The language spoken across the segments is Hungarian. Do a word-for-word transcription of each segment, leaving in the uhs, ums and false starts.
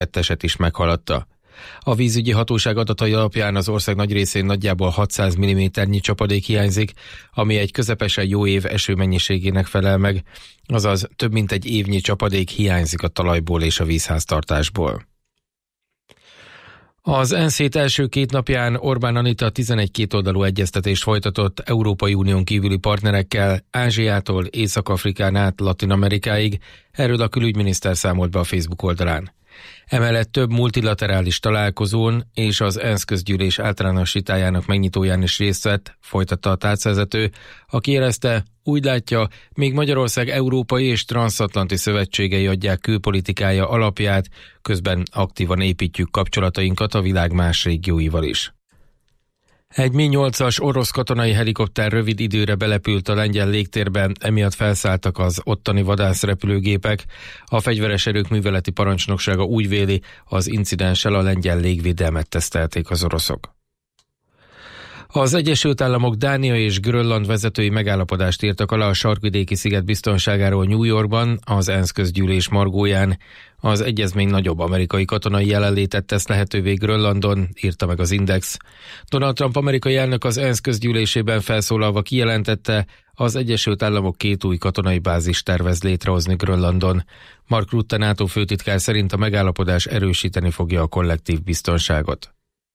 eset is meghaladta. A vízügyi hatóság adatai alapján az ország nagy részén nagyjából hatszáz milliméternyi csapadék hiányzik, ami egy közepesen jó év esőmennyiségének felel meg, azaz több mint egy évnyi csapadék hiányzik a talajból és a vízháztartásból. Az ENSZ hét első két napján Orbán Anita tizenegy kétoldalú egyeztetést folytatott Európai Unión kívüli partnerekkel, Ázsiától Észak-Afrikán át Latin-Amerikáig, erről a külügyminiszter számolt be a Facebook oldalán. Emellett több multilaterális találkozón és az ENSZ közgyűlés általános vitájának megnyitóján is részt vett, folytatta a tárcavezető, aki érezte, úgy látja, még Magyarország európai és transzatlanti szövetségei adják külpolitikája alapját, közben aktívan építjük kapcsolatainkat a világ más régióival is. Egy MiG nyolcas orosz katonai helikopter rövid időre belepült a lengyel légtérben, emiatt felszálltak az ottani vadászrepülőgépek. A fegyveres erők műveleti parancsnoksága úgy véli, az incidenssel a lengyel légvédelmet tesztelték az oroszok. Az Egyesült Államok, Dánia és Grönland vezetői megállapodást írtak alá a sarkvidéki sziget biztonságáról New Yorkban, az ENSZ közgyűlés margóján. Az egyezmény nagyobb amerikai katonai jelenlétet tesz lehetővé Grönlandon, írta meg az Index. Donald Trump amerikai elnök az ENSZ közgyűlésében felszólalva kijelentette, az Egyesült Államok két új katonai bázist tervez létrehozni Grönlandon. Mark Rutte NATO főtitkár szerint a megállapodás erősíteni fogja a kollektív biztonságot.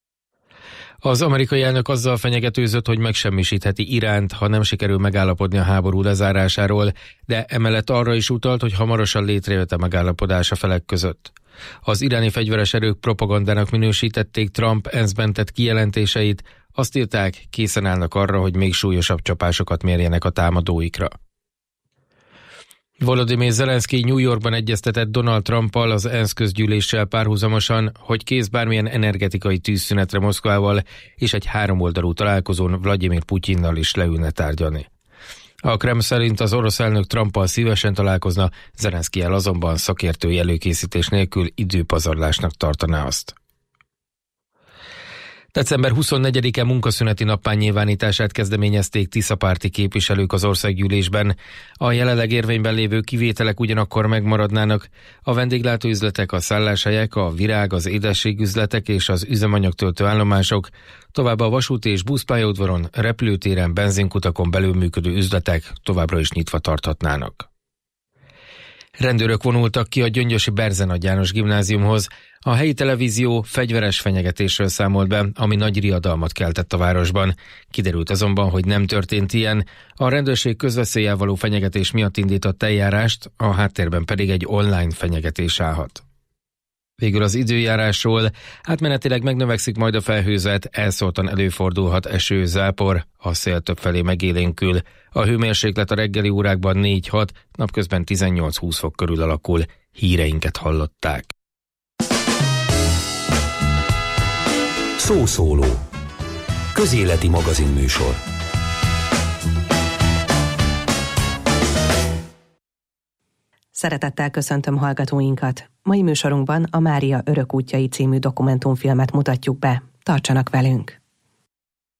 Az amerikai elnök azzal fenyegetőzött, hogy megsemmisítheti Iránt, ha nem sikerül megállapodni a háború lezárásáról, de emellett arra is utalt, hogy hamarosan létrejött a megállapodás a felek között. Az iráni fegyveres erők propagandának minősítették Trump ENSZ-ben tett kijelentéseit, azt írták, készen állnak arra, hogy még súlyosabb csapásokat mérjenek a támadóikra. Volodymyr Zelenszky New Yorkban egyeztetett Donald Trumpal az ENSZ közgyűléssel párhuzamosan, hogy kész bármilyen energetikai tűzszünetre Moszkvával, és egy háromoldalú találkozón Vladimir Putyinnal is leülne tárgyalni. A Kreml szerint az orosz elnök Trumpal szívesen találkozna, Zelenszkyjel azonban szakértői előkészítés nélkül időpazarlásnak tartaná azt. december huszonnegyedike munkaszüneti nappá nyilvánítását kezdeményezték tiszapárti képviselők az országgyűlésben. A jelenleg érvényben lévő kivételek ugyanakkor megmaradnának. A vendéglátóüzletek, a szálláshelyek, a virág, az édességüzletek és az üzemanyagtöltő állomások, továbbá a vasúti és buszpályaudvaron, repülőtéren, benzinkutakon belül működő üzletek továbbra is nyitva tarthatnának. Rendőrök vonultak ki a gyöngyösi Berzenagy János gimnáziumhoz. A helyi televízió fegyveres fenyegetésről számolt be, ami nagy riadalmat keltett a városban. Kiderült azonban, hogy nem történt ilyen. A rendőrség közveszéllyel való fenyegetés miatt indított eljárást, a háttérben pedig egy online fenyegetés állhat. Végül az időjárásról, átmenetileg megnövekszik majd a felhőzet, elszórtan előfordulhat eső, zápor, a szél többfelé megélénkül. A hőmérséklet a reggeli órákban négy-hat, napközben tizennyolc-húsz fok körül alakul. Híreinket hallották. Szószóló. Közéleti magazinműsor. Szeretettel köszöntöm hallgatóinkat. Mai műsorunkban a Mária örök útjai című dokumentumfilmet mutatjuk be. Tartsanak velünk!